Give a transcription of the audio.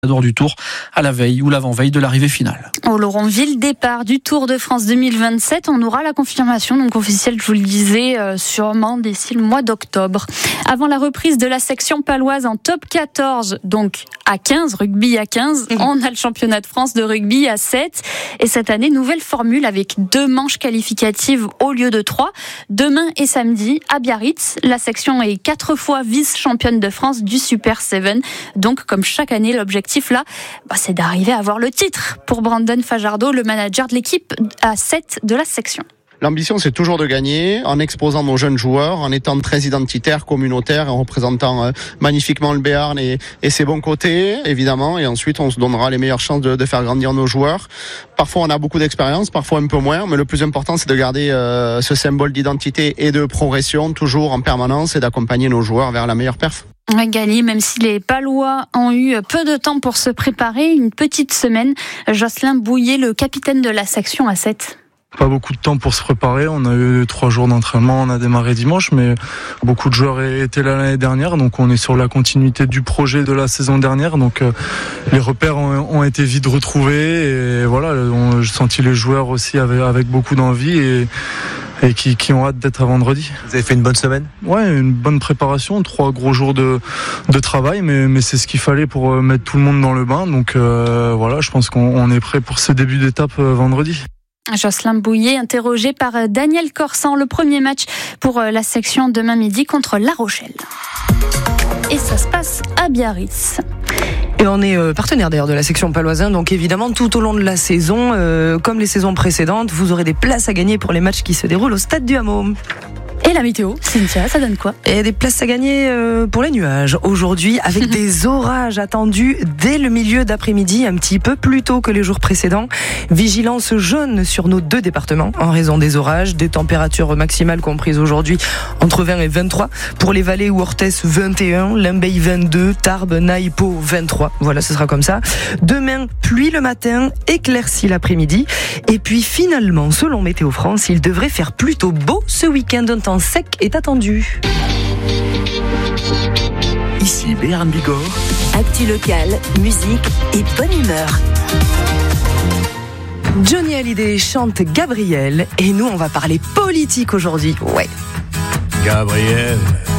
du Tour à la veille ou l'avant-veille de l'arrivée finale. Au Laurentville, départ du Tour de France 2027. On aura la confirmation, donc officielle, je vous le disais, sûrement d'ici le mois d'octobre. Avant la reprise de la section paloise en top 14, donc à 15, rugby à 15, on a le championnat de France de rugby à 7. Et cette année, nouvelle formule avec 2 manches qualificatives au lieu de 3. Demain et samedi à Biarritz. La section est 4 fois vice-championne de France du Super 7. Donc, comme chaque année, l'objectif là, c'est d'arriver à avoir le titre pour Brandon Fajardo, le manager de l'équipe à 7 de la section. L'ambition, c'est toujours de gagner en exposant nos jeunes joueurs, en étant très identitaires, communautaires, en représentant magnifiquement le Béarn et ses bons côtés, évidemment. Et ensuite, on se donnera les meilleures chances de faire grandir nos joueurs. Parfois, on a beaucoup d'expérience, parfois un peu moins. Mais le plus important, c'est de garder ce symbole d'identité et de progression toujours en permanence et d'accompagner nos joueurs vers la meilleure perf. Gali, même si les Palois ont eu peu de temps pour se préparer, une petite semaine, Jocelyn Bouillet, le capitaine de la section à 7. Pas beaucoup de temps pour se préparer, on a eu 3 jours d'entraînement, on a démarré dimanche, mais beaucoup de joueurs étaient là l'année dernière, donc on est sur la continuité du projet de la saison dernière, donc les repères ont été vite retrouvés, et voilà, j'ai senti les joueurs aussi avec beaucoup d'envie et qui ont hâte d'être à vendredi. Vous avez fait une bonne semaine ? Ouais, une bonne préparation, 3 gros jours de travail, mais c'est ce qu'il fallait pour mettre tout le monde dans le bain, donc voilà, je pense qu'on est prêt pour ce début d'étape vendredi. Jocelyn Bouillet, interrogé par Daniel Corsan. Le premier match pour la section demain midi contre La Rochelle. Et ça se passe à Biarritz. Et on est partenaire d'ailleurs de la section paloisin, donc évidemment tout au long de la saison, comme les saisons précédentes, vous aurez des places à gagner pour les matchs qui se déroulent au Stade du Hameau. Et la météo, Cynthia, ça donne quoi ? Et des places à gagner pour les nuages aujourd'hui, avec des orages attendus dès le milieu d'après-midi, un petit peu plus tôt que les jours précédents. Vigilance jaune sur nos 2 départements en raison des orages, des températures maximales comprises aujourd'hui entre 20 et 23. Pour les vallées ou Orthez, 21, Limbeil 22, Tarbes, Naï, Pau 23. Voilà, ce sera comme ça. Demain, pluie le matin, éclaircie l'après-midi. Et puis finalement, selon Météo France, il devrait faire plutôt beau ce week-end. Un temps sec est attendu. Ici Béarn Bigorre. Actu locale, musique et bonne humeur. Johnny Hallyday chante Gabriel et nous on va parler politique aujourd'hui. Ouais. Gabriel.